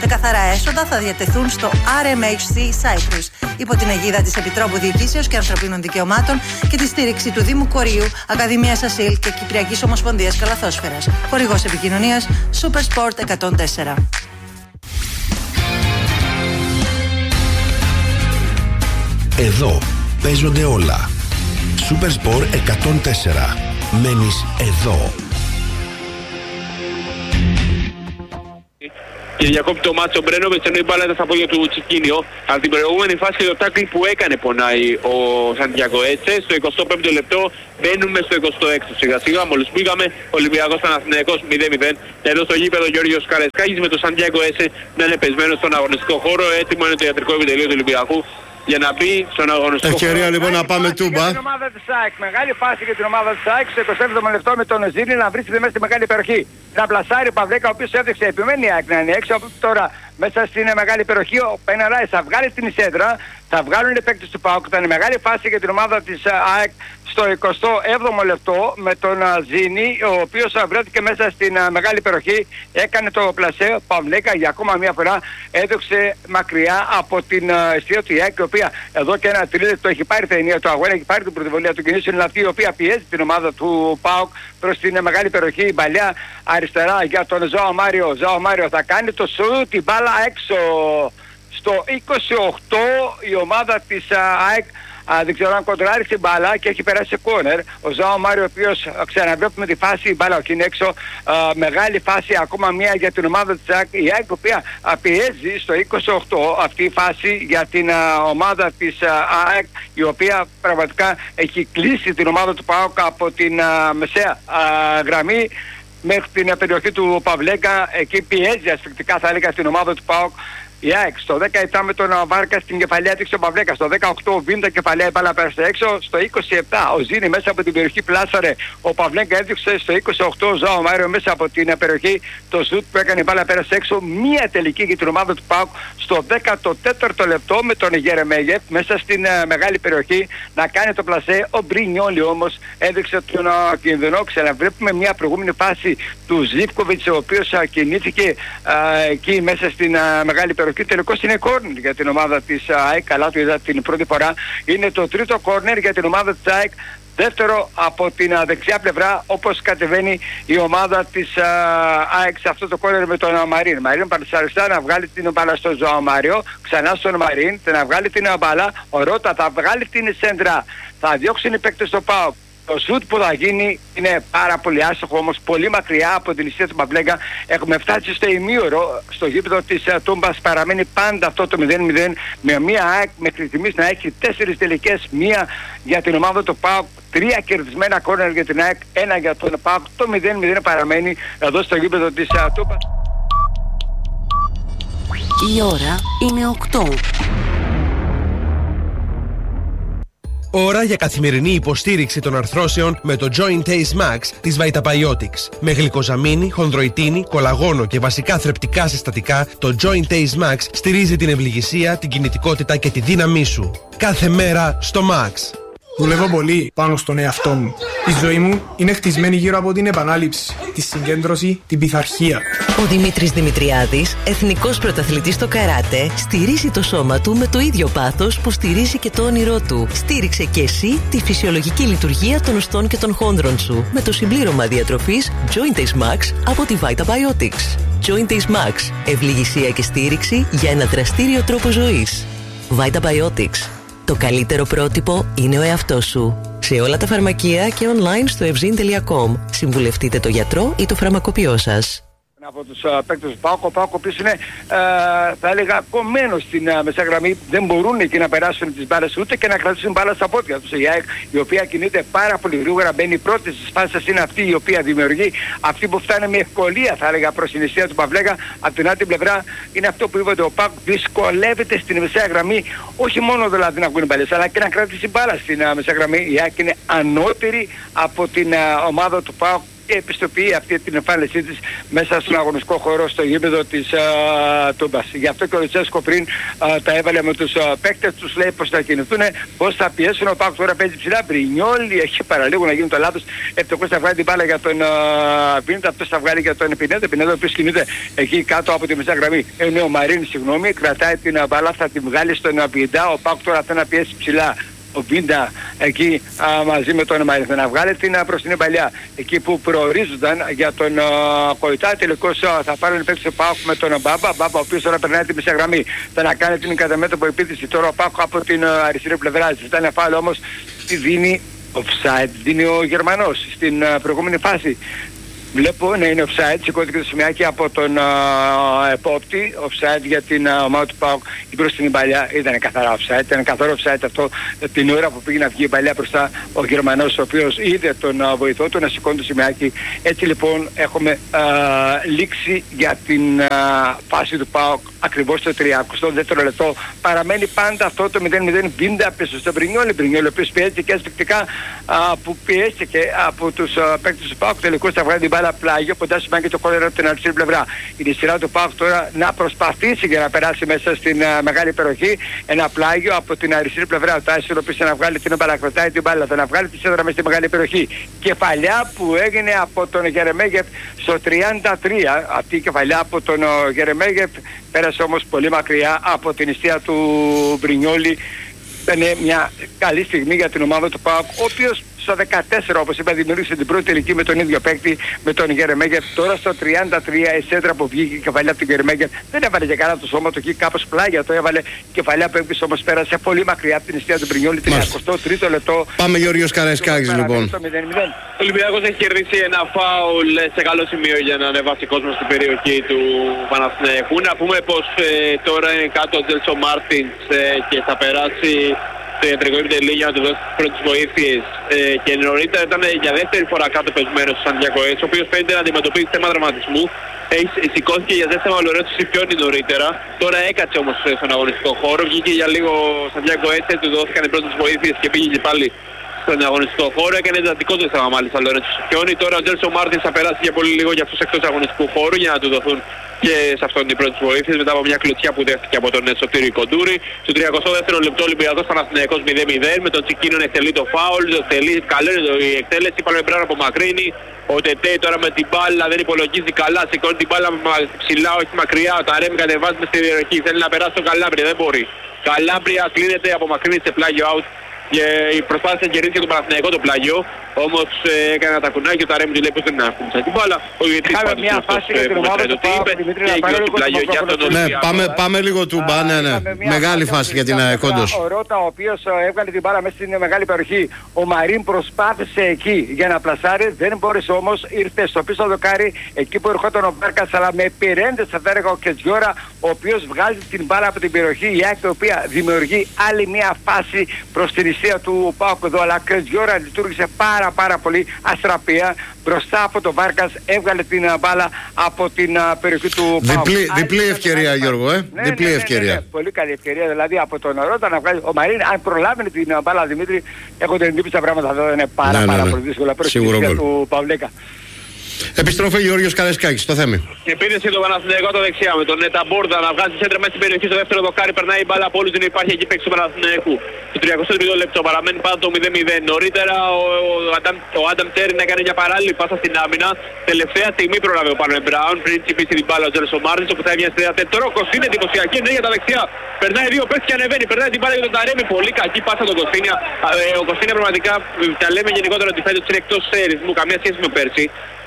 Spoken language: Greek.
καθαρά έσοδα θα διατεθούν στο RMHC Cyprus υπό την αιγίδα της Επιτρόπου Διοικήσεως και Ανθρωπίνων Δικαιωμάτων και τη στήριξη του Δήμου Κορείου, Ακαδημίας Ασίλ και Κυπριακής Ομοσπονδίας Καλαθόσφαιρας. Χορηγός επικοινωνίας Super Sport 104. Εδώ παίζονται όλα. Super Sport 104. Μένεις εδώ. Και διακόπτει το μάτσο Μπρένοβιτς, ενώ η μπάλα ήταν στα πόδια του Τσικίνιο. Από την προηγούμενη φάση το τάκλι που έκανε πονάει ο Σαντιάγκο Έτσε. Στο 25ο λεπτό μπαίνουμε στο 26ο. Σιγά σιγά μόλις πήγαμε, Ολυμπιακός Παναθηναϊκός 0-0. Εδώ στο γήπεδο Γιώργος Καρεσκάκης με το Σαντιάγκο Έτσε να είναι πεσμένο στον αγωνιστικό χώρο. Έτοιμο είναι το ιατρικό επιτελείο του Ολυμπιακού για να μπει στον αγωνιστικό χώρο. Ευκαιρία λοιπόν να πάμε τούμπα. Μεγάλη φάση για την ομάδα της ΑΕΚ στο 27ο λεπτό με τον Ζήνη να βρίσκεται μέσα στη μεγάλη περιοχή. Να πλασάρει ο Παυλέκα, ο οποίος έδειξε επιμένει ΑΕΚ να είναι έξω από τώρα μέσα στην μεγάλη περιοχή. Ο Πεναράης θα βγάλει την σέντρα, θα βγάλουν οι παίκτες του ΠΑΟΚ. Ήταν μεγάλη φάση για την ομάδα της ΑΕΚ στο 27ο λεπτό με τον Ζήνη, ο οποίος βρέθηκε μέσα στην μεγάλη περιοχή. Έκανε το πλασέ. Ο Παυλέκα για ακόμα μια φορά έδειξε μακριά από την αιστεία του ΑΕΚ, η οποία εδώ και ένα τρίλεπτο έχει πάρει τα ενία του αγώνα, έχει πάρει την πρωτοβουλία του κινήσεων. Είναι αυτή η οποία πιέζει την ομάδα του ΠΑΟΚ προς την μεγάλη περιοχή. Η παλιά αριστερά για τον Ζωάο Μάριο. Ο Ζωάο Μάριο θα κάνει το σουτ, την μπάλα έξω. Στο 28 η ομάδα της ΑΕΚ δεν ξέρω αν κοντράρει την μπάλα και έχει περάσει σε κόρνερ. Ο Ζωάο Μάριο, ο οποίος ξαναβλέπουμε τη φάση, η μπάλα όχι είναι έξω. Μεγάλη φάση ακόμα μία για την ομάδα της ΑΕΚ. Η ΑΕΚ, η οποία πιέζει στο 28 αυτή η φάση για την ομάδα της ΑΕΚ, η οποία πραγματικά έχει κλείσει την ομάδα του ΠΑΟΚ από την μεσαία γραμμή μέχρι την περιοχή του Παυλέκα. Εκεί πιέζει ασφυκτικά, θα έλεγα, στην ομάδα του ΠΑΟΚ. Η ΑΕΚ στο 17 με τον Βάρκα στην κεφαλαία έδειξε ο Παυλέκα. Στο 18 ο Βίντα κεφαλαία, η μπάλα πέρασε έξω. Στο 27 ο Ζήνη μέσα από την περιοχή πλάσαρε. Ο Παυλέκα έδειξε στο 28 ο Ζωάο Μάριο μέσα από την περιοχή. Το σουτ που έκανε η μπάλα πέρασε έξω. Μία τελική για την ομάδα του ΠΑΟΚ στο 14ο λεπτό με τον Γερεμέγεφ μέσα στην μεγάλη περιοχή να κάνει το πλασέ. Ο Μπρινιόλι όμως έδειξε τον κινδυνό. Ξαναβλέπουμε μια προηγούμενη φάση του Ζίβκοβιτς, ο οποίος κινήθηκε εκεί μέσα στην μεγάλη περιοχή. Τελικώς είναι κόρνερ για την ομάδα της ΑΕΚ. Καλά το είδα την πρώτη φορά. Είναι το τρίτο κόρνερ για την ομάδα της ΑΕΚ. Δεύτερο από την δεξιά πλευρά, όπως κατεβαίνει η ομάδα της ΑΕΚ σε αυτό το κόρνερ με τον Μαρίν. Μαρίν παρουσιαστά να βγάλει την μπάλα στον Ζωάο Μάριο, ξανά στον Μαρίν, να βγάλει την μπάλα. Ο Ρώτα θα βγάλει την σέντρα. Θα διώξουν οι παίκτες στο ΠΑΟΚ. Το σουτ που θα γίνει είναι πάρα πολύ άστοχο, όμως πολύ μακριά από την αιστεία του Παυλέκα. Έχουμε φτάσει στο ημίωρο, στο γήπεδο της Τούμπας. Παραμένει πάντα αυτό το 0-0 με μια ΑΕΚ μέχρι στιγμής να έχει 4 τελικές. Μία για την ομάδα του ΠΑΟΚ, 3 κερδισμένα κόρνερ για την ΑΕΚ, 1 για τον ΠΑΟΚ. Το 0-0 παραμένει εδώ στο γήπεδο της Τούμπας. Η ώρα είναι 8. Ώρα για καθημερινή υποστήριξη των αρθρώσεων με το Joint Ace Max της Vitabiotics. Με γλυκοζαμίνη, χονδροϊτίνη, κολαγόνο και βασικά θρεπτικά συστατικά, το Joint Ace Max στηρίζει την ευληγησία, την κινητικότητα και τη δύναμή σου. Κάθε μέρα στο Max. Δουλεύω πολύ πάνω στον εαυτό μου. Η ζωή μου είναι χτισμένη γύρω από την επανάληψη, τη συγκέντρωση, την πειθαρχία. Ο Δημήτρης Δημητριάδης, εθνικός πρωταθλητής στο καράτε, στηρίζει το σώμα του με το ίδιο πάθος που στηρίζει και το όνειρό του. Στήριξε και εσύ τη φυσιολογική λειτουργία των οστών και των χόνδρων σου με το συμπλήρωμα διατροφής Joint Ace Max από τη Vitabiotics. Joint Ace Max. Ευληγησία και στήριξη για ένα δραστήριο τρόπο ζωής. Vitabiotics. Το καλύτερο πρότυπο είναι ο εαυτός σου. Σε όλα τα φαρμακεία και online στο evzin.com. Συμβουλευτείτε το γιατρό ή το φαρμακοποιό σας. Από τους παίκτες του ΠΑΟΚ, ο ΠΑΟΚ ο οποίος είναι θα έλεγα κομμένος στην μεσαία γραμμή. Δεν μπορούν εκεί να περάσουν τις μπάλες ούτε και να κρατήσουν μπάλα στα πόδια τους. Η ΑΕΚ, η οποία κινείται πάρα πολύ γρήγορα, μπαίνει πρώτη στις φάσεις, είναι αυτή η οποία δημιουργεί, αυτή που φτάνει με ευκολία θα έλεγα προς την αιστεία του Παυλέκα. Από την άλλη πλευρά είναι αυτό που είπατε, ο ΠΑΟΚ δυσκολεύεται στην μεσαία γραμμή, όχι μόνο δηλαδή να βγουν μπάλες, αλλά και να κρατήσει μπάλα στην μεσαία γραμμή. Η ΑΕΚ είναι ανώτερη από την ομάδα του ΠΑΟΚ επιστοποιεί αυτή την εμφάνισή της μέσα στον αγωνιστικό χώρο στο γήπεδο της Τούμπας. Γι' αυτό και ο Λουτσέσκο πριν τα έβαλε με τους παίκτες, τους λέει πως θα κινηθούν, πως θα πιέσουν. Ο ΠΑΟΚ τώρα παίζει ψηλά. Μπρινιόλι έχει παραλίγο να γίνει το λάθος. Ευτυχώς θα βγάλει την μπάλα για τον Βίντα, αυτός θα βγάλει για τον Πινέδο. Πινέδο ο οποίος κινείται εκεί κάτω από τη μεσαία γραμμή. Ο Μαρίν, συγγνώμη, κρατάει την μπάλα, θα την βγάλει στον Βίντα. Ο ΠΑΟΚ τώρα θέλει να πιέσει ψηλά. Ο Βίντα εκεί μαζί με τον Μαρίν να βγάλει την μπροστινή παλιά. Εκεί που προορίζονταν για τον Κοϊτά, τελικώς θα πάρουν παίξει ο ΠΑΟΚ με τον Μπάμπα. Μπάμπα ο οποίος τώρα περνάει την μεσαία γραμμή. Θα να κάνει την καταμέτωπο επίθεση. Τώρα ο ΠΑΟΚ από την αριστερή πλευρά. Ζητάνε φάουλ όμως τη δίνει offside. Δίνει ο Γερμανός στην προηγούμενη φάση. Βλέπω να είναι offside, σηκώθηκε το σημειάκι από τον επόπτη, offside για την ομάδα του ΠΑΟΚ προς την παλιά. Ήταν καθαρά offside, ήταν καθαρό offside αυτό την ώρα που πήγε να βγει η παλιά μπροστά ο Γερμανός, ο οποίος είδε τον βοηθό του να σηκώνει το σημειάκι. Έτσι λοιπόν έχουμε λήξη για την φάση του ΠΑΟΚ ακριβώς στο 32ο λεπτό. Παραμένει πάντα αυτό το 0-0. Βίντα πίσω στον Μπρινιόλι, ο οποίος πιέζεται αισθηκτικά που πιέστηκε από τους παίκτες του ΠΑΟΚ. Τελικώς θα βγάλει την μπάλα πλάγιο, κοντά σημαίνει και το κόρνερ από την αριστερή πλευρά. Είναι η σειρά του ΠΑΟΚ τώρα να προσπαθήσει για να περάσει μέσα στην μεγάλη περιοχή. Ένα πλάγιο από την αριστερή πλευρά. Ο Τάισον ο οποίος να βγάλει την μπάλα, κρατάει την μπάλα, θα να βγάλει τη σέντρα μέσα στη μεγάλη περιοχή. Κεφαλιά που έγινε από τον Γερεμέγεφ στο 33. Αυτή η κεφαλιά από τον Γερεμέγεφ πέρασε όμως πολύ μακριά από την ιστία του Μπρινιόλι. Ήταν μια καλή στιγμή για την ομάδα του ΠΑΟΚ, ο οποίος στο 14, όπως είπα, δημιούργησε την πρώτη τελική με τον ίδιο παίκτη, με τον Γερεμέγεφ. Τώρα στο 33 η σέντρα που βγήκε η κεφαλιά από τον Γερεμέγεφ δεν έβαλε και καλά το σώμα του εκεί, κάπως πλάγια το έβαλε. Κεφαλιά που έπεισε όμως πέρασε πολύ μακριά από την ιστία του Μπρινιόλι, 33ο λεπτό. Πάμε Γιώργος Καραϊσκάκης λοιπόν. Ο Ολυμπιακός έχει κερδίσει ένα φάουλ σε καλό σημείο για να ανεβάσει κόσμο στην περιοχή του Παναθηναϊκού. Να πούμε πως τώρα είναι κάτω ο Τζέλσο Μάρτινς και θα περάσει στο ιατρικό επιτελείο για να του δώσει τις πρώτες βοήθειες και νωρίτερα ήταν για δεύτερη φορά κάτω πεσμένος ο Σαντιακοές, ο οποίος φαίνεται να αντιμετωπίζει θέμα τραυματισμού. Σηκώθηκε για ζέσταμα Λορέτου Σιπιόνι νωρίτερα, τώρα έκατσε όμως στον αγωνιστικό χώρο, βγήκε για λίγο ο Σαντιακοές, του δόθηκαν οι πρώτες βοήθειες και πήγε και πάλι στον αγωνιστικό χώρο, έκανε εντατικό το θέμα μάλιστα Λορέτου Σιπιόνι. Τώρα ο Τζέλσο Μάρτινς θα περάσει για πολύ λίγο για αυτούς εκτός αγωνιστικού χώρου για να του δοθούν και σε αυτόν την πρώτη βοήθεια μετά από μια κλωτσιά που δέχτηκε από τον Σωτήριο Κοντούρη. Στο 32ο λεπτό Ολυμπιακός Παναθηναϊκός 0-0 με τον Τσικίνιο να εκτελεί το φάουλ. Καλό είναι η εκτέλεση, πάλι πρέπει να απομακρύνει. Ο Τετέ τώρα με την μπάλα δεν υπολογίζει καλά, σηκώνει την μπάλα ψηλά, όχι μακριά. Ο Ταρέμι κατεβάζει μες στη περιοχή, θέλει να περάσει τον Καλάμπρια, δεν μπορεί. Καλάμπρια κλείνεται, απομακρύνεται πλάγιο out. Και προσπάθησε να κερδίσει και τον Παναθηναϊκό το πλάγιο, όμως έκανε ένα τακουνάκι και ο Ταρέμι του λέει πως δεν είναι άκουσα την μπάλα. Ο Ιετής πάντως είναι αυτός που μετράει το τι είπε και έγινε το πλάγιο για τον Ολυμπιακό. Ναι, πάμε λίγο Τούμπα, ναι. Μεγάλη φάση για την Κόντος. Ο Ρώτα ο οποίος έβγαλε την μπάλα μέσα στην μεγάλη περιοχή. Ο Μαρίν προσπάθησε εκεί για να πλασάρει, δεν μπόρεσε όμως, ήρθε στο πίσω δοκάρι εκεί που ερχόταν ο Μπάρκας, αλλά με επιρρέντες θα έλεγα ο Κετζιόρα, ο οποίος βγάζει την μπάλα από την περιοχή, η Άκη, η οποία δημιουργεί άλλη μια φάση προς την ιστία του ΠΑΟΚ εδώ, αλλά Κετζιόρα λειτουργήσε πάρα πολύ αστραπία μπροστά από τον Βάρκας, έβγαλε την μπάλα από την περιοχή του ΠΑΟΚ. Διπλή ευκαιρία Γιώργο, διπλή ευκαιρία. Ναι, πολύ καλή ευκαιρία, δηλαδή από τον Ρώτα να βγάλει ο Μαρίν, αν προλάβει την μπάλα Δημήτρη, έχω την εντύπωση τα πράγματα εδώ είναι πάρα πολύ δύσκολα προς την ιστία του Παυλέκα. Επιστροφή Γιώργος Καραϊσκάκης στο θέμα. Επίθεση το Παναθηναϊκό το δεξιά με τον Νεταμπόρδα να βγάζει σέντρα μέσα στην περιοχή στο δεύτερο δοκάρι. Περνάει η μπάλα από όλους, δεν υπάρχει εκεί παίκτης του Παναθηναϊκού. Στο 32 λεπτό παραμένει πάντα το 0-0. Νωρίτερα ο Άνταμ Τέριν έκανε μια παράλληλη πάσα στην άμυνα. Τελευταία στιγμή πρόλαβε ο Πάνο Μπράουν πριν τσιπήσει την μπάλα ο Τζέλσο Μάρτινς, όπου θα έβγαινε στη δεύτερη. Τώρα ο Κωστίν εντυπωσιακή ενέργεια τα δεξιά. Περνάει δύο παίκτες και ανεβαίνει. Περνάει την μπάλα για τον Ταρέμι. Πολύ κακή πάσα τον Κωστίνια. Ο Κωστίνια πραγματικά τα λέμε γενικότερα ότι φαίνεται ότι είναι εκτός ρυθμού, καμία σχέση με πέρσι.